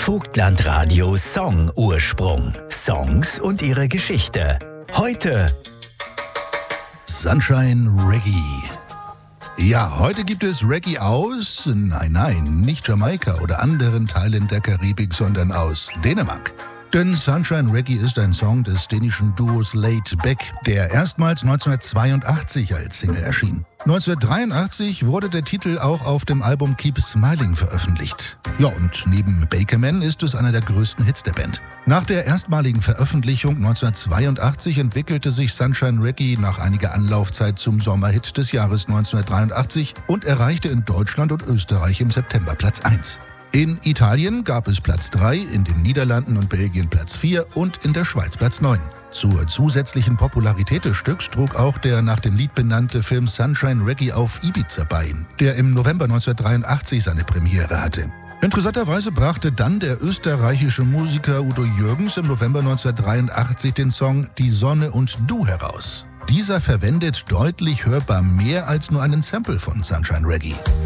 Vogtlandradio Song Ursprung. Songs und ihre Geschichte. Heute Sunshine Reggae. Ja, heute gibt es Reggae aus, nein, nicht Jamaika oder anderen Teilen der Karibik, sondern aus Dänemark. Denn Sunshine Reggae ist ein Song des dänischen Duos Laid Back, der erstmals 1982 als Single erschien. 1983 wurde der Titel auch auf dem Album Keep Smiling veröffentlicht. Ja, und neben Bakerman ist es einer der größten Hits der Band. Nach der erstmaligen Veröffentlichung 1982 entwickelte sich Sunshine Reggae nach einiger Anlaufzeit zum Sommerhit des Jahres 1983 und erreichte in Deutschland und Österreich im September Platz 1. In Italien gab es Platz 3, in den Niederlanden und Belgien Platz 4 und in der Schweiz Platz 9. Zur zusätzlichen Popularität des Stücks trug auch der nach dem Lied benannte Film Sunshine Reggae auf Ibiza bei, der im November 1983 seine Premiere hatte. Interessanterweise brachte dann der österreichische Musiker Udo Jürgens im November 1983 den Song Die Sonne und Du heraus. Dieser verwendet deutlich hörbar mehr als nur einen Sample von Sunshine Reggae.